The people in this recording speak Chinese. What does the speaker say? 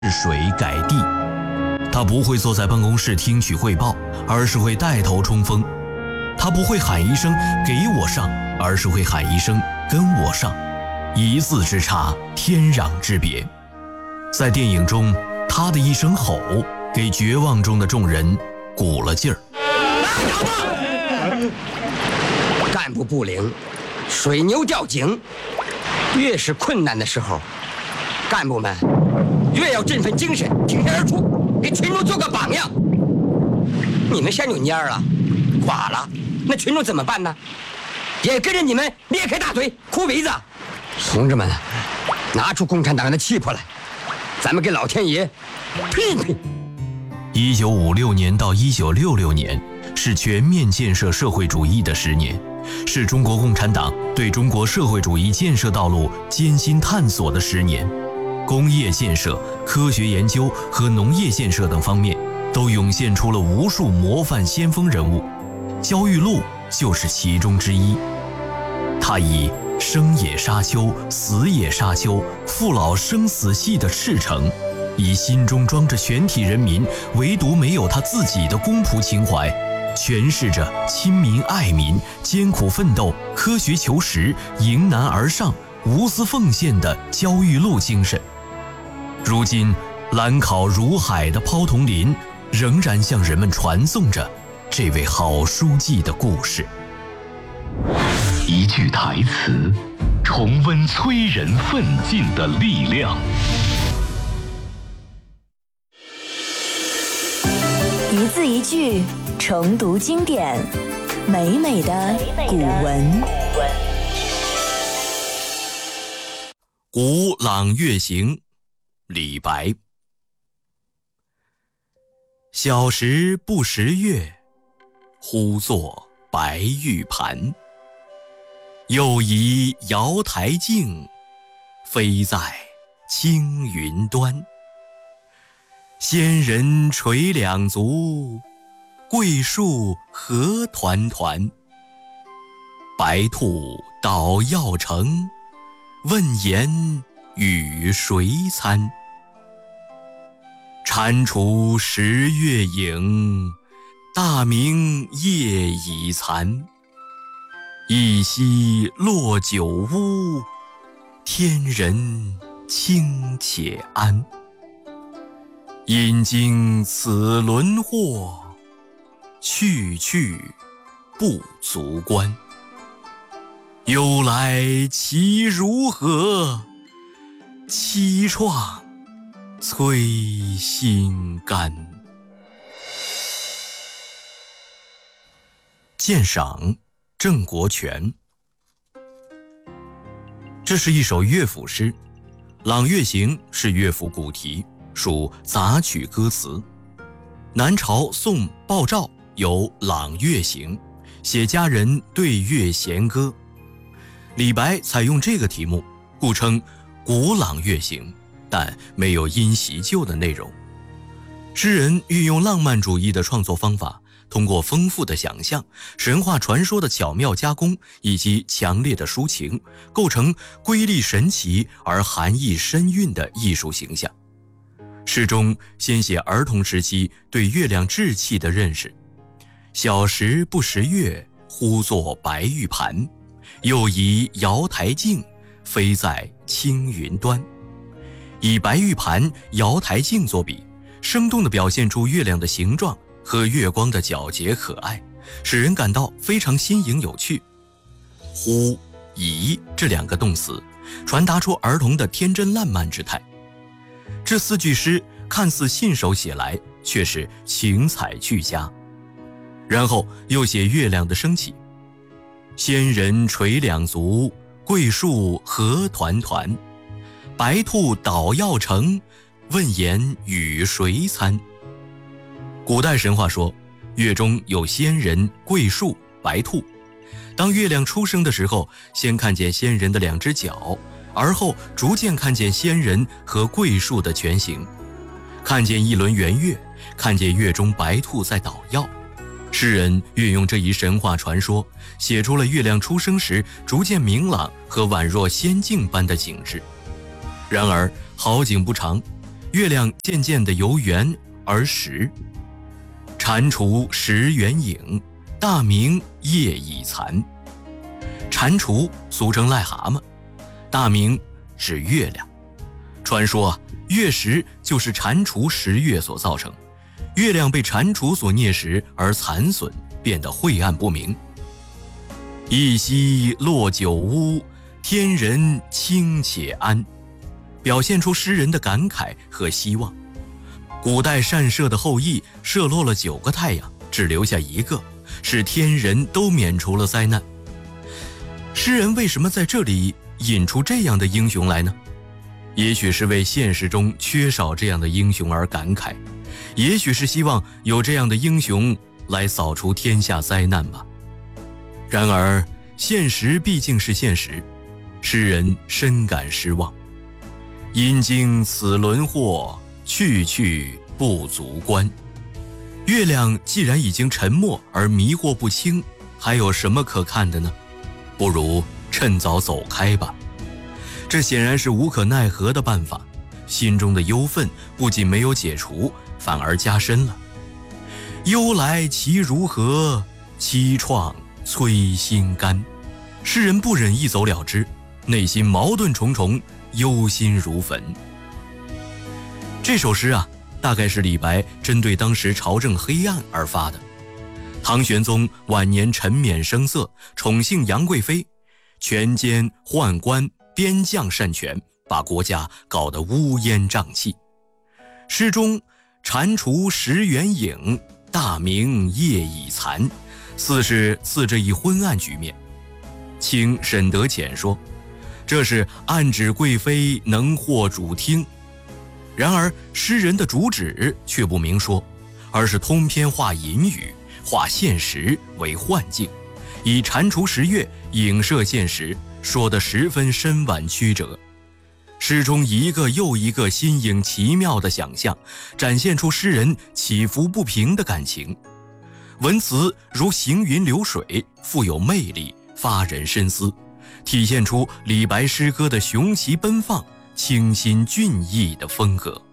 水改地。他不会坐在办公室听取汇报，而是会带头冲锋。他不会喊一声给我上，而是会喊一声跟我上，一字之差，天壤之别。在电影中，他的一声吼给绝望中的众人鼓了劲儿。 干部不灵，水牛掉井，越是困难的时候，干部们越要振奋精神，挺身而出，给群众做个榜样。你们山扭蔫了，垮了，那群众怎么办呢？也跟着你们咧开大腿，哭鼻子。同志们，拿出共产党人的气魄来，咱们跟老天爷拼一拼。 1956年到1966年是全面建设社会主义的10年，是中国共产党对中国社会主义建设道路艰辛探索的10年。工业建设、科学研究和农业建设等方面都涌现出了无数模范先锋人物，焦裕禄就是其中之一。他以生也沙丘，死也沙丘，父老生死系的赤诚，以心中装着全体人民，唯独没有他自己的公仆情怀，诠释着亲民爱民、艰苦奋斗、科学求实、迎难而上、无私奉献的焦裕禄精神。如今兰考如海的抛铜林仍然向人们传颂着这位好书记的故事。 一句台词，重温催人奋进的力量。 一字一句，重读经典，美美的古文。 古朗月行，李白。小时不识月，呼作白玉盘。又疑瑶台镜，飞在青云端。仙人垂两足，桂树何团团。白兔捣药成，问言与谁餐？蟾蜍食月影，大明夜已残。一夕落酒屋，天人清且安。因经此轮祸，去去不足观。忧来其如何？凄怆摧心肝。鉴赏郑国权。这是一首乐府诗，《朗月行》是乐府古题，属杂曲歌词。南朝宋鲍照有《朗月行》，写佳人对月弦歌。李白采用这个题目，故称古朗月行，但没有因袭旧的内容。诗人运用浪漫主义的创作方法，通过丰富的想象、神话传说的巧妙加工以及强烈的抒情，构成瑰丽神奇而含义深蕴的艺术形象。诗中先写儿童时期对月亮志气的认识。小时不识月，呼作白玉盘。又疑瑶台镜，飞在青云端。以白玉盘、瑶台镜作比，生动地表现出月亮的形状和月光的皎洁可爱，使人感到非常新颖有趣。呼、疑这2个动词，传达出儿童的天真烂漫之态。这4句诗看似信手写来，却是情采俱佳。然后又写月亮的升起。仙人垂两足，桂树何团团。白兔捣药成，问言与谁餐？古代神话说，月中有仙人、桂树、白兔。当月亮出生的时候，先看见仙人的2只脚，而后逐渐看见仙人和桂树的全形，看见一轮圆月，看见月中白兔在捣药。诗人运用这一神话传说，写出了月亮出生时逐渐明朗和宛若仙境般的景致。然而好景不长， 月亮渐渐地由圆而实。蟾蜍食圆影，大明夜已残。蟾蜍俗称癞蛤蟆，大明是月亮。传说月食就是蟾蜍食月所造成，月亮被蟾蜍所啮食而残损，变得晦暗不明。一夕落九乌，天人清且安，表现出诗人的感慨和希望。古代善射的后羿射落了9个太阳，只留下1个，使天人都免除了灾难。诗人为什么在这里引出这样的英雄来呢？也许是为现实中缺少这样的英雄而感慨，也许是希望有这样的英雄来扫除天下灾难吧。然而现实毕竟是现实，诗人深感失望。因经此轮祸，去去不足观。月亮既然已经沉没而迷惑不清，还有什么可看的呢？不如趁早走开吧。这显然是无可奈何的办法，心中的忧愤不仅没有解除，反而加深了。忧来其如何，凄怆摧心肝。诗人不忍一走了之，内心矛盾重重，忧心如焚。这首诗啊，大概是李白针对当时朝政黑暗而发的。唐玄宗晚年沉湎声色，宠幸杨贵妃，权奸宦官边将擅权，把国家搞得乌烟瘴气。诗中蟾蜍食圆影，大明夜已残，似是刺着一昏暗局面。清沈德潜说，这是暗指贵妃能获主听。然而诗人的主旨却不明说，而是通篇化隐语，化现实为幻境，以蟾蜍食月影射现实，说得十分深婉曲折。诗中一个又一个新颖奇妙的想象，展现出诗人起伏不平的感情。文词如行云流水，富有魅力，发人深思，体现出李白诗歌的雄奇奔放、清新俊逸的风格。